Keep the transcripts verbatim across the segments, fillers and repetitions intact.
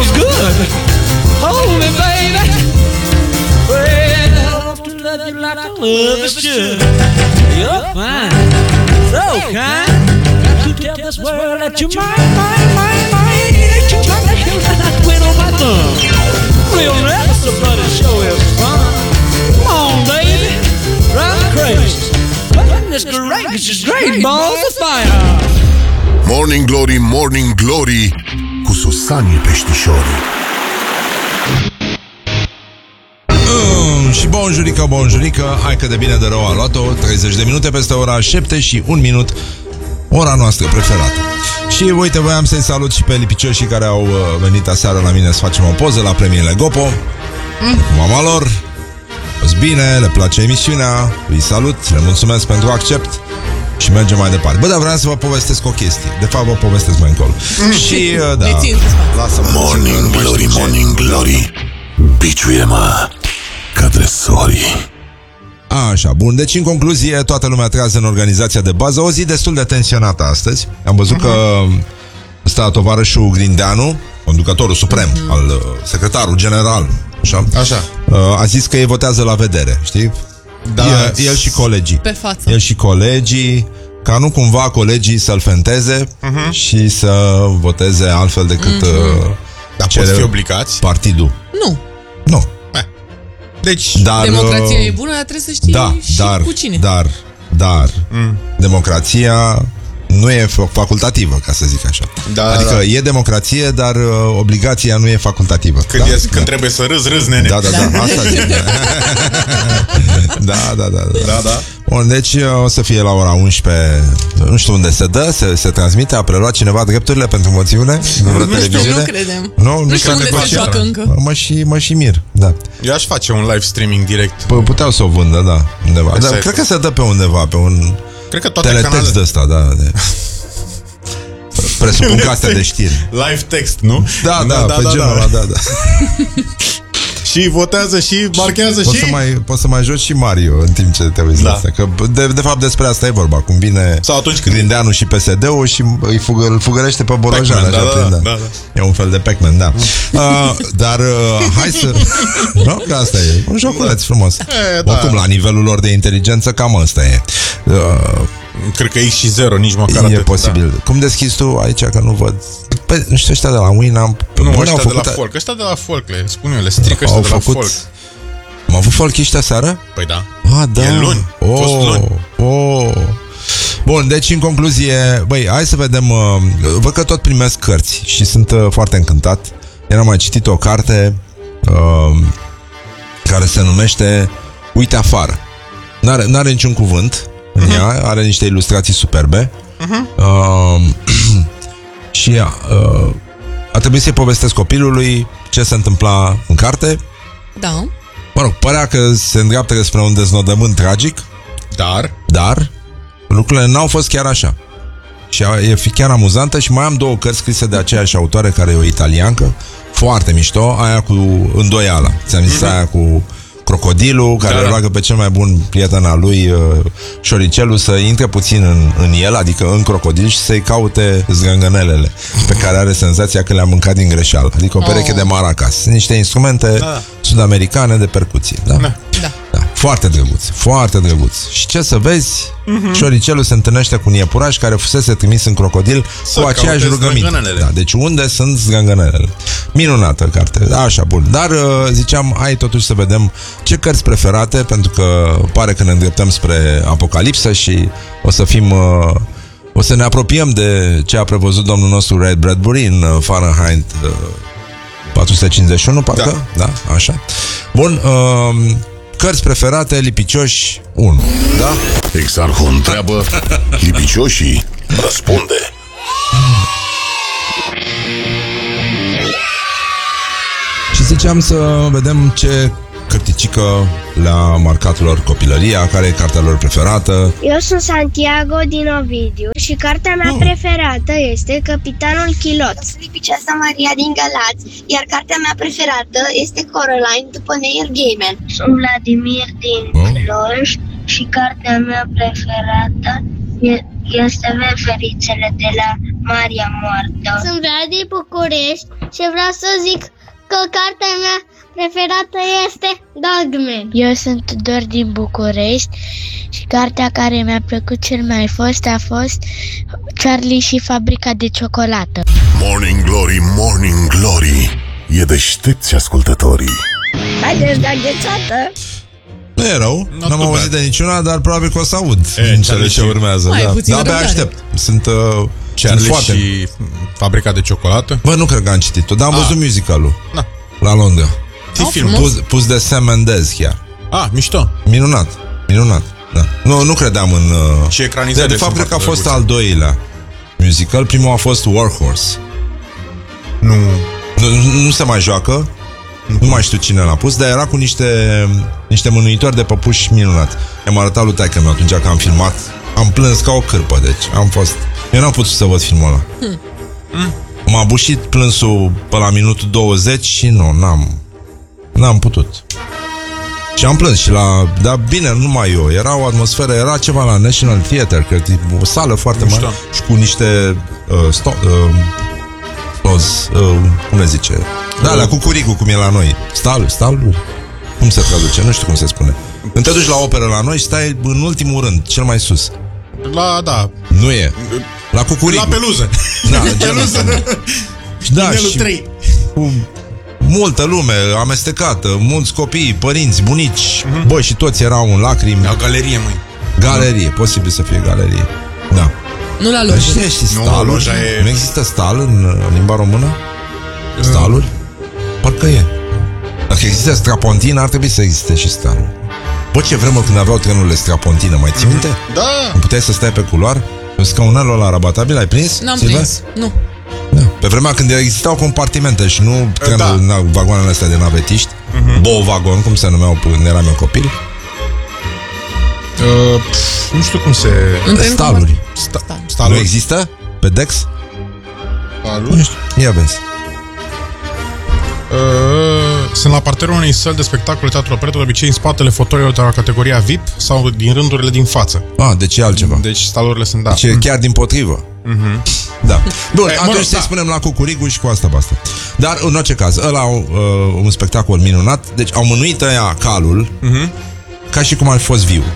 feels good. Hold me, baby. Well, to love you like I love is should. You're fine, so kind. Got to tell this world that you're mine, mine, mine, mine. That you're mine, that you're mine. I quit on my thumb. We'll never somebody show us fun. Come on, baby, drive me crazy. Goodness gracious, great balls of fire. Morning Glory, Morning Glory, cu Susanii Peștișorii. Mm, și bonjurică, bonjurică. Hai că de bine de rău a luat-o. treizeci de minute peste ora șapte și un minut, ora noastră preferată. Și uite, voiam să-i salut și pe lipicioșii care au venit aseară la mine să facem o poză la premiile Gopo. mm. Cu mama lor. O-s bine, le place emisiunea. Îi salut, le mulțumesc pentru accept. Și mergem mai departe. Bă, dar vreau să vă povestesc o chestie. De fapt, vă povestesc mai încolo. mm. Și, da, lasă-mă. Morning Glory, Morning Glory, biciuie-mă ca dresorii. Așa, bun, deci în concluzie, toată lumea trează în organizația de bază. O zi destul de tensionată astăzi. Am văzut uh-huh. că ăsta tovarășul Grindeanu, conducătorul suprem, uh-huh. al uh, secretarul general, așa, așa. Uh, a zis că ei votează la vedere, știi? Da. El, el și colegii. Pe față. El și colegii, ca nu cumva colegii să-l fenteze uh-huh. și să voteze altfel decât uh-huh. uh, Dar pot fi obligați? Partidul. Nu. Nu. Deci, dar, democrația e bună, dar trebuie să știi da, și dar, cu cine. Dar, dar, mm. democrația nu e facultativă, ca să zic așa. Da, adică da. e democrație, dar uh, obligația nu e facultativă. Când, da? e, când da. trebuie să râzi, râzi, nene. Da, da, da, da. Asta zic. Da, da, da, da, da, da. Bun, deci o să fie la ora unsprezece. Nu știu unde se dă, se, se transmite. A preluat cineva drepturile pentru moțiune? Nu, nu știu, nu credem. Nu, nu, nu știu unde se joacă încă. Mă și, mă și mir, da. Eu aș face un live streaming direct. Păi puteau să o vândă, da, undeva. Dar cred că se dă pe undeva, pe un cred că toate teletext canalele... de ăsta, da, de... presupun că astea de știri. Live text, nu? Da, da, da, pe da, genul ăla, da, da. Și votează și marchează poți și... Să mai, poți să mai joci și Mario în timp ce te uiți da. la asta. Că de, de fapt despre asta e vorba. Cum vine sau atunci când... Grindeanu și P S D-ul și îi fugă, îl fugărește pe Borojan. Da, da, prin, da, da, da. E un fel de Pac-Man, da. uh, Dar uh, hai să... Nu? Că asta e un joculeț da. frumos. E, da. Oricum, la nivelul lor de inteligență, cam ăsta e. uh, Cred că X și zero, nici măcar E atât, posibil. Da. Cum deschizi tu aici, că nu văd? Păi, nu știu, ăștia de la Winamp. Nu, ăștia de la folk. Ăștia de la folk, le spun eu, le strică ăștia de la folk. Am avut folk ăștia seară? Păi da. Ah, da. E luni. Oh, fost luni. Oh. Bun, deci în concluzie, băi, hai să vedem. uh, Văd că tot primesc cărți și sunt uh, foarte încântat. Eram mai citit o carte uh, care se numește Uite afară. N-are, n-are niciun cuvânt în uh-huh. ea, are niște ilustrații superbe. uh-huh. uh, Și uh, a trebuit să-i povestesc copilului ce se întâmpla în carte. Da. Mă rog, părea că se îndreaptă spre un deznodământ tragic. Dar Dar lucrurile n-au fost chiar așa. Și e chiar amuzantă. Și mai am două cărți scrise de aceeași autoare, care e o italiancă, foarte mișto. Aia cu Îndoiala. Ți-am zis, mm-hmm. aia cu crocodilul care da, roagă pe cel mai bun prieten al lui, uh, șoricelul, să intre puțin în, în el, adică în crocodil, și să-i caute zgângănelele pe care are senzația că le-a mâncat din greșeală. Adică o pereche oh. de maracas. Niște instrumente da. sud-americane de percuție. Da? Da. Da. Da. Foarte drăguț, foarte drăguț. Și ce să vezi, uh-huh. șoricelul se întâlnește cu un iepuraș care fusese trimis în crocodil să cu aceeași rugăminte. Da, deci unde sunt zgângănelele? Minunată carte, așa, bun. Dar ziceam, hai totuși să vedem ce cărți preferate, pentru că pare că ne îndreptăm spre apocalipsă și o să fim... o să ne apropiem de ce a prevăzut domnul nostru Ray Bradbury în Fahrenheit patru sute cincizeci și unu, parcă? Da, da, așa. Bun, uh, cărți preferate, Lipicioși unu. Da? Exarhul întreabă, Lipicioșii răspunde. Și ziceam să vedem ce cărticică le-a marcat lor copilăria, care e cartea lor preferată. Eu sunt Santiago din Ovidiu și cartea mea oh. preferată este Capitanul Chilot. Sunt Lipicioasa Maria din Galați, iar cartea mea preferată este Coraline, după Neil Gaiman. Sunt Vladimir din oh. Cluj și cartea mea preferată este Referițele de la Maria Moartă. Sunt Vlad din București și vreau să zic că cartea mea preferată este Dogman. Eu sunt Tudor din București și cartea care mi-a plăcut cel mai fost a fost Charlie și fabrica de ciocolată. Morning Glory, Morning Glory, e deștepți ascultătorii. Haideți de aghețată! Nu e rău, Not n-am too auzit bad. de niciuna, dar probabil că o să aud E, în cele Charlie ce și- urmează. Mai Da, puțin da, abia răbdare. aștept. Sunt, uh, Charlie sunt foarte... și Fabrica de Ciocolată. Bă, nu cred că am citit-o, dar am Ah. văzut musicalul Da. la Londra. Ți film. frumos. Pus, pus de Sam Mendes chiar. Ah, mișto. Minunat, minunat. Da. Nu, nu credeam în... Uh... Și ecranizările De, de fapt, sunt cred că a foarte fost drăguțe. al doilea musical. Primul a fost Warhorse. Nu. Nu, nu se mai joacă. Nu mai știu cine l-a pus, dar era cu niște niște mânuitori de păpuși minunat. I-am arătat lui taică-meu atunci când am filmat. Am plâns ca o cârpă, deci am fost... Eu n-am putut să văd filmul ăla. Hmm. M-a bușit plânsul pe la minutul douăzeci și nu, n-am... N-am putut. Și am plâns și la... Dar bine, nu numai eu. Era o atmosferă, era ceva la National Theatre, cred, o sală foarte Mișto. mare și cu niște... Uh, sto- uh, Stos, uh, cum le zice? Da, la cucuricul, cum e la noi. Stal, stalul? Cum se traduce? Nu știu cum se spune. Când te duci la operă la noi și stai în ultimul rând, cel mai sus. La, da. Nu e. La cucuricul. La peluză. Da, genul ăsta. Da, Inelul și trei. cu multă lume amestecată, mulți copii, părinți, bunici. Mhm. Bă, și toți erau în lacrimi. La galerie, măi. Galerie, posibil să fie galerie. Da. Nu la Dar loc. știi, știi Nu, staluri? loja e- Nu există stal în uh, limba română? Staluri? Parcă e. Dacă există strapontină, ar trebui să existe și staluri. Bă, ce vremuri când aveau trenurile strapontină, mai ții minte? Da. Nu puteai să stai pe culoar? Pe scaunelul ăla rabatabil, ai prins? N-am Silvia? prins. Nu. Da. Pe vremea când existau compartimente și nu trenul, Da. da. vagoanele astea de navetiști, uh-huh. Bovagon, cum se numeau când eram eu copil, Uh, pf, nu știu cum se... În tren staluri. Sta, Nu staluri. există? Pe Dex? Nu Staluri. știu. Ia vezi. Uh, sunt la parterul unei săli de spectacole teatru operetă, de obicei în spatele fotolilor de la categoria V I P sau din rândurile din față. Ah, deci e altceva. Deci stalurile sunt, da. Deci e chiar din potrivă. Mhm. Da. Bun, E, mă atunci rog, să-i da. spunem la cucurigu și cu asta basta. Dar, în orice caz, ăla uh, un spectacol minunat. Deci au mânuit ăia calul Mhm. ca și cum ar fi fost viu.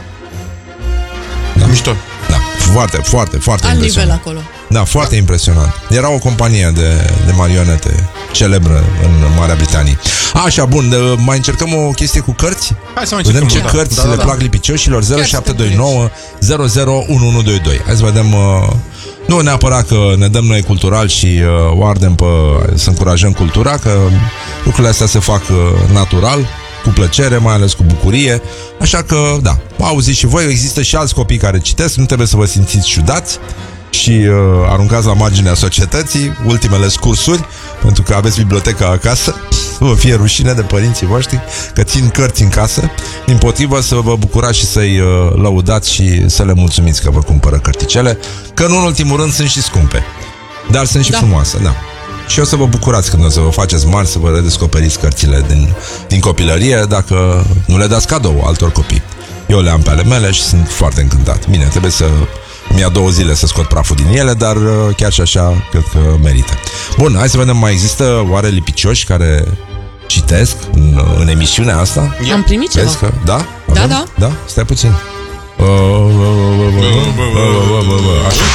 Mișto. Da, foarte, foarte, foarte Alt nivel impresionant. acolo. Da, foarte impresionant. Era o companie de, de marionete celebră în Marea Britanie. Așa, bun, de, mai încercăm o chestie cu cărți? Hai să mai Vedem încercăm, ce da. cărți Da, da, le da. plac lipicioșilor. Zero Chiar șapte suntem doi nouă zero zero unu unu doi doi. Hai să vedem. Uh, nu neapărat că ne dăm noi cultural și uh, o ardem pe, să încurajăm cultura, că lucrurile astea se fac uh, natural, cu plăcere, mai ales cu bucurie. Așa că, da, auziți și voi, există și alți copii care citesc, nu trebuie să vă simțiți ciudați și uh, aruncați la marginea societății ultimele scursuri, pentru că aveți biblioteca acasă, să vă fie rușine de părinții voștri că țin cărți în casă, dimpotrivă să vă bucurați și să-i uh, lăudați și să le mulțumiți că vă cumpără cărticele, că nu în ultimul rând sunt și scumpe, dar sunt și Da. frumoase, da. Și o să vă bucurați când o să vă faceți mari, să vă redescoperiți cărțile din, din copilărie, dacă nu le dați cadou altor copii. Eu le am pe ale mele și sunt foarte încântat. Bine, trebuie să îmi ia două zile să scot praful din ele, dar uh, chiar și așa cred că merită. Bun, hai să vedem, mai există oare lipicioși care citesc în, în emisiunea asta? Am primit ceva. Vezi că, da? Da, Avem? da. Da? Stai puțin. Uh, uh, uh, uh, uh, uh, uh, uh, uh, Așa.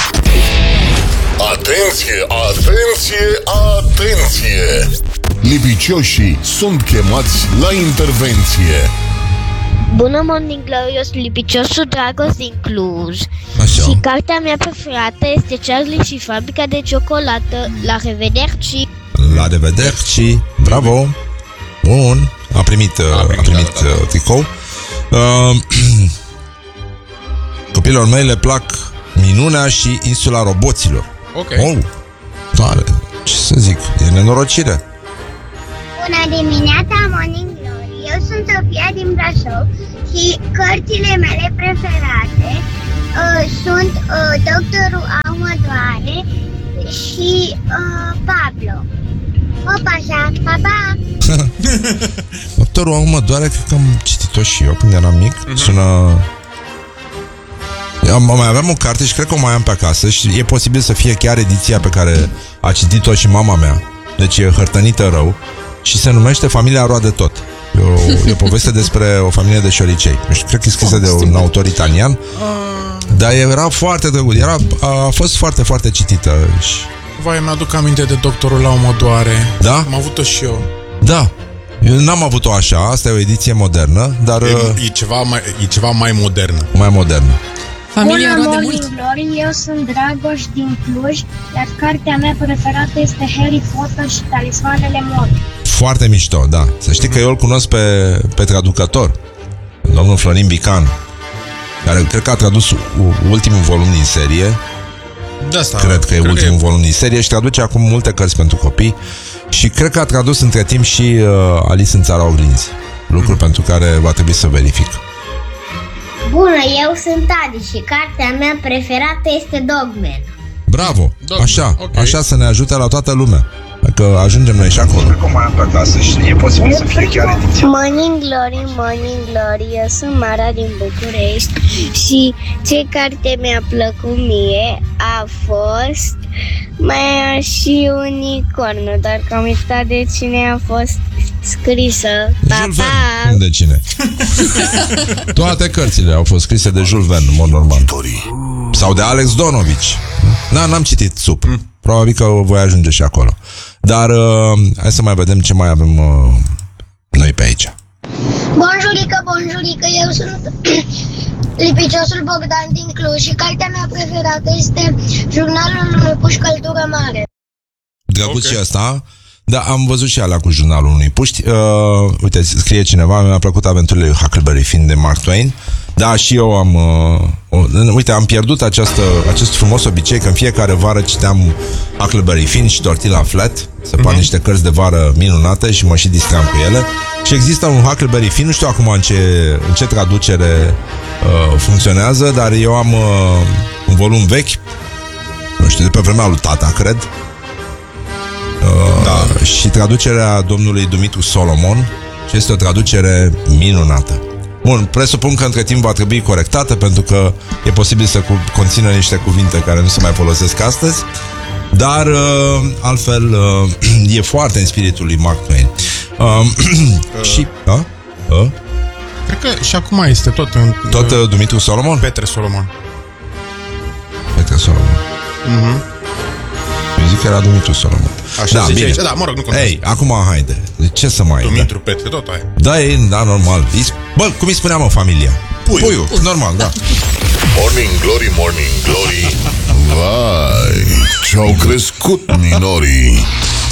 Atenție, atenție, atenție! Lipicioșii sunt chemați la intervenție. Bună, Morning Glory, eu sunt lipiciosul Dragos din Cluj. Așa. Și cartea mea preferată este Charlie și fabrica de ciocolată. La revederci! La revedere și bravo. Bun. A primit, a primit, primit, a primit da, da, da. uh, tricou. Uh, Copilor mei le plac Minunea și Insula Roboților. Ok. Oh, tare. Ce să zic, e nenorocire. Bună dimineața, Morning Glory! Eu sunt Sofia din Brașov și cărțile mele preferate uh, sunt uh, Doctorul Aumătoare și uh, Pablo. Opa, așa, pa, pa! Doctorul Aumă doare, cred că am citit-o și eu când eram mic. Sună... mai aveam o carte și cred că o mai am pe acasă și e posibil să fie chiar ediția pe care a citit-o și mama mea. Deci e hărtănită rău și se numește Familia Roade Tot. E o, e o poveste despre o familie de șoricei. Și cred că e scrisă de un autor italian. Dar era foarte drăguț. Era, a fost foarte, foarte citită. Și... Vai, mi-aduc aminte de Doctorul la mă doare. Da? Am avut-o și eu. Da. Eu n-am avut-o așa. Asta e o ediție modernă, dar... E, e, ceva, mai, e ceva mai modernă. Mai modernă. Familia Roade Mult. Glory, eu sunt Dragoș din Cluj, iar cartea mea preferată este Harry Potter și Talismanele Morții. Foarte mișto, da. Să știi că eu îl cunosc pe, pe traducător, domnul Florin Bican, care cred că a tradus ultimul volum din serie. De asta, cred că e cred ultimul că e... volum din serie și traduce acum multe cărți pentru copii. Și cred că a tradus între timp și uh, Alice în Țara Oglinzii. Lucru mm. pentru care va trebui să verific. Bună, eu sunt Adi și cartea mea preferată este Dogman. Bravo! Dogman. Așa, Okay. așa să ne ajute la toată lumea. Că ajungem noi și acolo. Cred că mai am pe acasă și e posibil să fie chiar ediția. Morning Glory, Morning Glory, eu sunt Mara din București și ce carte mi-a plăcut mie a fost Mai și unicornul, dar că am uitat de cine a fost scrisă. Pa, Jules pa! Verne. De cine? Toate cărțile au fost scrise de Jules Verne, în mod normal. Sau de Alex Donovici. Da, n-am citit sub. Probabil că voi ajunge și acolo. Dar uh, hai să mai vedem ce mai avem uh, noi pe aici. Bonjurică, bonjurică, eu sunt Lipiciosul Bogdan din Cluj și cartea mea preferată este Jurnalul unui puș căldură mare. Drăguț și ăsta. Da, am văzut și alea cu Jurnalul unui puști. uh, Uite, scrie cineva: mi-a plăcut Aventurile lui Huckleberry Finn de Mark Twain. Da, și eu am uh, uh, uite, am pierdut această, acest frumos obicei că în fiecare vară citeam Huckleberry Finn și Tortilla Flat. Se par mm-hmm. niște cărți de vară minunate și mă și distream cu ele. Și există un Huckleberry Finn, nu știu acum în ce, în ce traducere uh, funcționează, dar eu am uh, un volum vechi, nu știu, de pe vremea lui tata, cred. Uh, da. Și traducerea domnului Dumitru Solomon. Și este o traducere minunată. Bun, presupun că între timp va trebui corectată, pentru că e posibil să cu, conțină niște cuvinte care nu se mai folosesc astăzi. Dar uh, altfel uh, e foarte în spiritul lui Mark Twain. uh, uh, Și uh, uh, Cred că și acum este tot în, Tot uh, Dumitru Solomon? Petre Solomon. Petre Solomon. Mhm. Eu zic că era Dumitru Solomon. Așa da, zice bine. aici. Da, mă rog, nu contează. Ei, acum haide. De ce să mai... Dumitru Petre, tot aia. Da, e, da, normal. Bă, cum îi spuneam în familia? Puiu. Puiu, normal, da. Morning Glory, Morning Glory. Vai, ce-au crescut minorii.